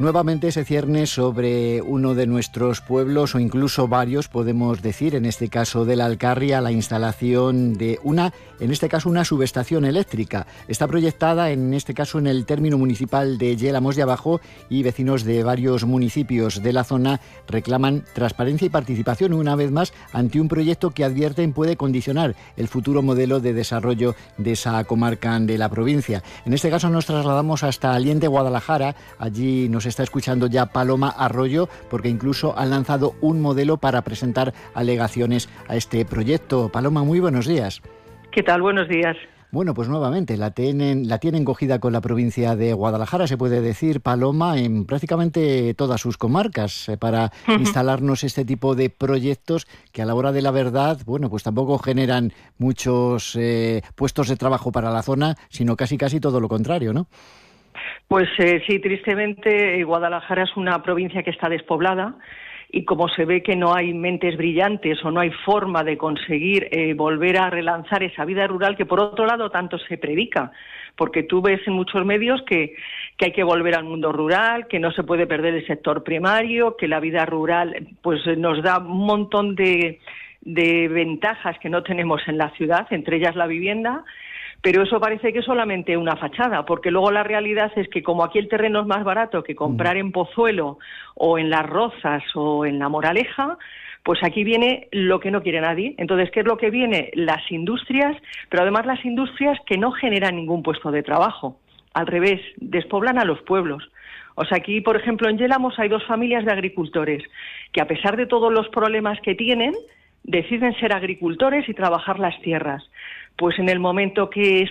Nuevamente se cierne sobre uno de nuestros pueblos, o incluso varios, podemos decir, en este caso de la Alcarria, la instalación de una subestación eléctrica. Está proyectada, en este caso, en el término municipal de Yélamos de Abajo, y vecinos de varios municipios de la zona reclaman transparencia y participación, una vez más, ante un proyecto que advierten puede condicionar el futuro modelo de desarrollo de esa comarca de la provincia. En este caso nos trasladamos hasta Aliente, Guadalajara. Allí nos está escuchando ya Paloma Arroyo, porque incluso han lanzado un modelo para presentar alegaciones a este proyecto. Paloma, muy buenos días. ¿Qué tal? Buenos días. Bueno, pues nuevamente la tienen cogida con la provincia de Guadalajara, se puede decir, Paloma, en prácticamente todas sus comarcas, para instalarnos este tipo de proyectos que a la hora de la verdad, bueno, pues tampoco generan muchos puestos de trabajo para la zona, sino casi todo lo contrario, ¿no? Pues sí, tristemente Guadalajara es una provincia que está despoblada, y como se ve que no hay mentes brillantes o no hay forma de conseguir volver a relanzar esa vida rural que por otro lado tanto se predica, porque tú ves en muchos medios que hay que volver al mundo rural, que no se puede perder el sector primario, que la vida rural pues nos da un montón de ventajas que no tenemos en la ciudad, entre ellas la vivienda. Pero eso parece que es solamente una fachada, porque luego la realidad es que como aquí el terreno es más barato que comprar en Pozuelo o en Las Rozas o en La Moraleja, pues aquí viene lo que no quiere nadie. Entonces, ¿qué es lo que viene? Las industrias, pero además las industrias que no generan ningún puesto de trabajo. Al revés, despoblan a los pueblos. O sea, aquí, por ejemplo, en Yélamos hay 2 familias de agricultores que, a pesar de todos los problemas que tienen, deciden ser agricultores y trabajar las tierras. Pues en el momento que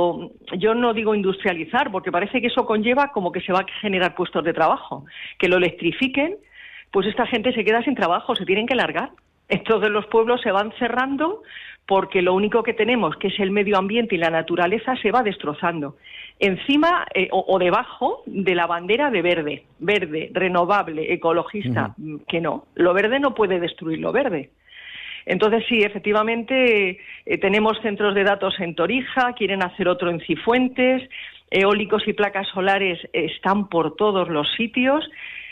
yo no digo industrializar, porque parece que eso conlleva como que se va a generar puestos de trabajo, que lo electrifiquen, pues esta gente se queda sin trabajo, se tienen que largar. Entonces los pueblos se van cerrando porque lo único que tenemos, que es el medio ambiente y la naturaleza, se va destrozando. Encima o debajo de la bandera de verde, renovable, ecologista, que no, lo verde no puede destruir lo verde. Entonces sí, efectivamente tenemos centros de datos en Torija, quieren hacer otro en Cifuentes, eólicos y placas solares están por todos los sitios,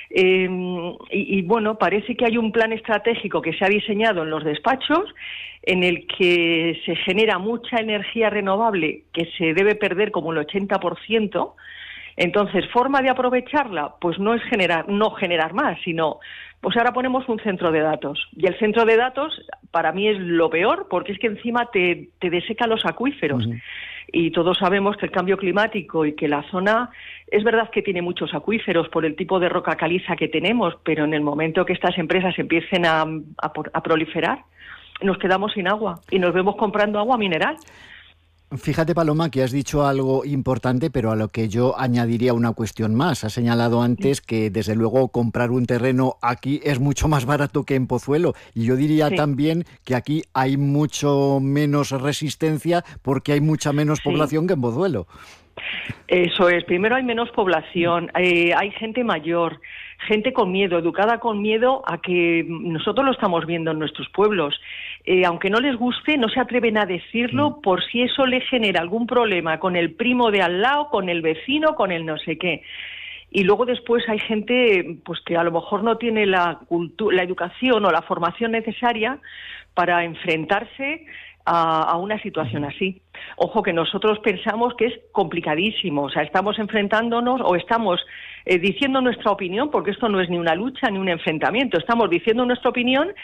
y bueno, parece que hay un plan estratégico que se ha diseñado en los despachos en el que se genera mucha energía renovable que se debe perder como el 80%. Entonces, forma de aprovecharla, pues no es no generar más, sino, pues ahora ponemos un centro de datos. Y el centro de datos, para mí, es lo peor, porque es que encima te deseca los acuíferos. Y todos sabemos que el cambio climático y que la zona, es verdad que tiene muchos acuíferos por el tipo de roca caliza que tenemos, pero en el momento que estas empresas empiecen a proliferar, nos quedamos sin agua y nos vemos comprando agua mineral. Fíjate, Paloma, que has dicho algo importante, pero a lo que yo añadiría una cuestión más. Has señalado antes que, desde luego, comprar un terreno aquí es mucho más barato que en Pozuelo. Y yo diría también que aquí hay mucho menos resistencia porque hay mucha menos población que en Pozuelo. Eso es. Primero hay menos población, hay gente mayor, gente con miedo, educada con miedo a que nosotros lo estamos viendo en nuestros pueblos. Aunque no les guste, no se atreven a decirlo por si eso le genera algún problema con el primo de al lado, con el vecino, con el no sé qué. Y luego después hay gente pues que a lo mejor no tiene la educación o la formación necesaria para enfrentarse a una situación así. Ojo, que nosotros pensamos que es complicadísimo, o sea, estamos enfrentándonos o estamos diciendo nuestra opinión, porque esto no es ni una lucha ni un enfrentamiento, estamos diciendo nuestra opinión